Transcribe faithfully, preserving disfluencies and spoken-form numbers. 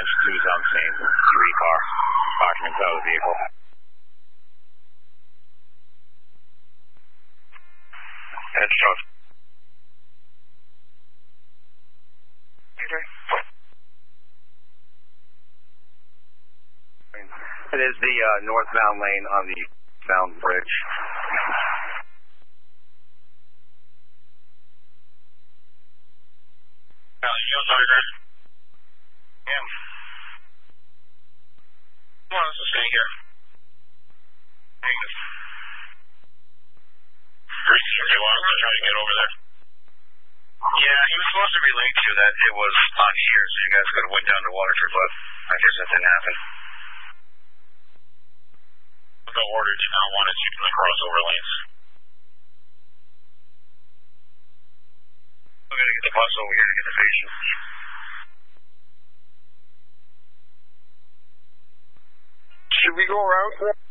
damage, two's on scene. Three car. Parking inside the vehicle. Headshot. Okay. It is the uh, northbound lane on the southbound bridge. Yeah. Come on, let's stay here. You want to try to get over there? Yeah, he was supposed to relate to that it was on here, so you guys could have went down to Waterford, but I guess that didn't happen. The order did not want to keep in the crossover lanes. We're going to get the bus over here to get the patient. Should we go around?